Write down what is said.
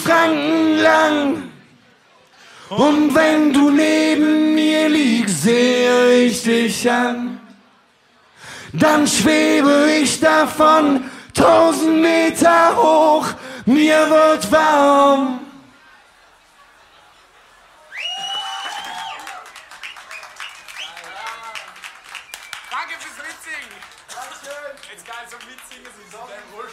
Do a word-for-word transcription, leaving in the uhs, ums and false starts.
Franken lang. Und wenn du neben mir liegst, sehe ich dich an. Dann schwebe ich davon tausend Meter hoch, mir wird warm. Danke fürs Mitsingen. Dankeschön. Jetzt geil zum Mitsingen, Sie sind